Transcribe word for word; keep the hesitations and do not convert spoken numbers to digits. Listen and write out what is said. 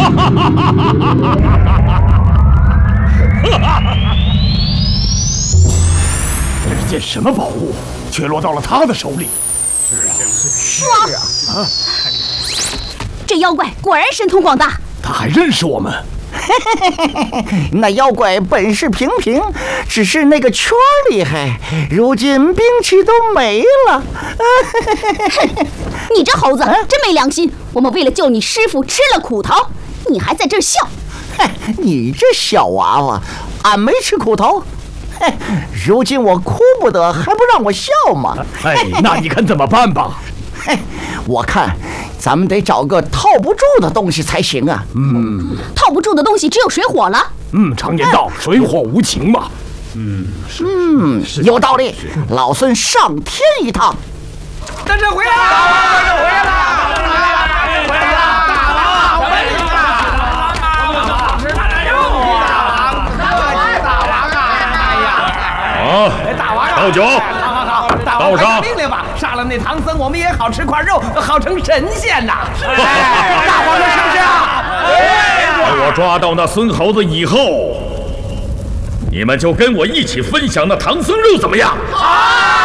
这是件什么宝物，却落到了他的手里？ 是啊， 是啊！啊，这妖怪果然神通广大。 他还认识我们？ 那妖怪本事平平，只是那个圈厉害，如今兵器都没了。 哼，你这猴子真没良心！我们为了救你师傅吃了苦头，你还在这儿笑？ 嘿，你这小娃娃，俺没吃苦头。嘿，如今我哭不得，还不让我笑吗？ 哎，那你看怎么办吧？ 嘿，我看咱们得找个套不住的东西才行啊。 嗯， 套不住的东西只有水火了。 嗯，常言道，水火无情嘛。嗯， 是，嗯，有道理。老孙上天一趟。 大圣回来了！大圣回来了！回来了！大王回来了！ 啊！倒酒，倒上！ 命令吧，杀了那唐僧，我们也好吃块肉，好成神仙呐！大皇上是不是啊？ 等我抓到那孙猴子以后，你们就跟我一起分享那唐僧肉，怎么样？ 好！